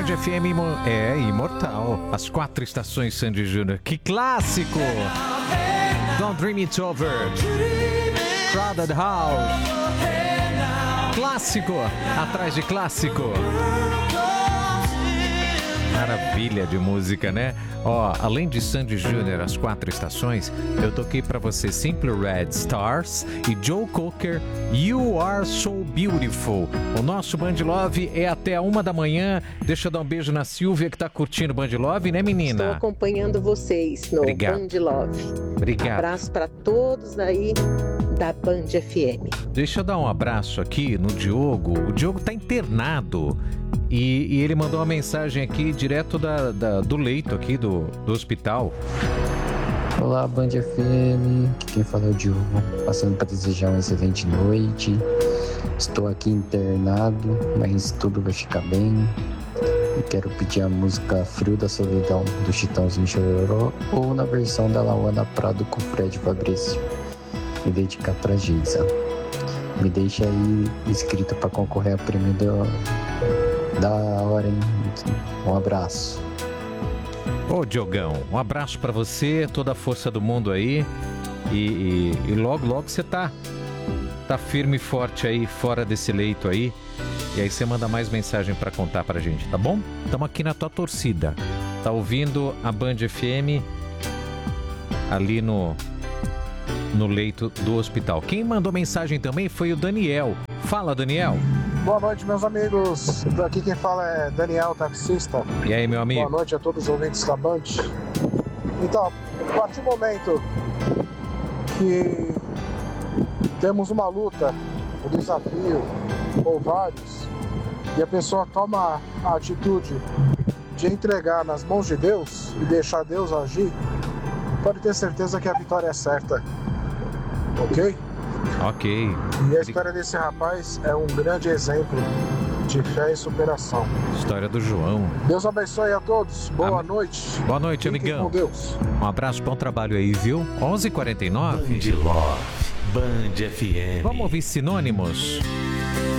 Band FM é imortal. As 4 estações Sandy Júnior. Que clássico! Don't Dream It Over. Crowded House. Clássico atrás de clássico. Maravilha de música, né? Ó, além de Sandy Júnior, as 4 estações, eu toquei pra você Simply Red Stars e Joe Cocker, You Are So Beautiful. O nosso Band Love é até 1 da manhã. Deixa eu dar um beijo na Silvia que tá curtindo o Band Love, né, menina? Estou acompanhando vocês no Obrigado. Band Love. Obrigado. Abraço pra todos aí da Band FM. Deixa eu dar um abraço aqui no Diogo. O Diogo tá internado. E ele mandou uma mensagem aqui direto do leito aqui do hospital. Olá, Band FM, quem fala é o Diogo, passando para desejar uma excelente noite. Estou aqui internado, mas tudo vai ficar bem. E quero pedir a música Frio da Solidão do Chitãozinho Chororó ou na versão da Lauana Prado com Fred Fabrício. Me dedicar para Geisa. Me deixa aí inscrito para concorrer a prêmio da hora, hein? Um abraço. Ô Diogão, um abraço pra você, toda a força do mundo aí. E logo você tá firme e forte aí, fora desse leito aí. E aí você manda mais mensagem pra contar pra gente, tá bom? Tamo aqui na tua torcida. Tá ouvindo a Band FM ali no leito do hospital. Quem mandou mensagem também foi o Daniel. Fala, Daniel. Boa noite, meus amigos. Aqui quem fala é Daniel, taxista. E aí, meu amigo? Boa noite a todos os ouvintes da Band. Então, a partir do momento que temos uma luta, um desafio, ou vários, e a pessoa toma a atitude de entregar nas mãos de Deus e deixar Deus agir, pode ter certeza que a vitória é certa. Ok? Ok. E a história desse rapaz é um grande exemplo de fé e superação. História do João. Deus abençoe a todos. Boa noite. Boa noite, Fiquem amigão. com Deus. Um abraço, bom trabalho aí, viu? 11h49. Band Love, Band FM. Vamos ouvir Sinônimos?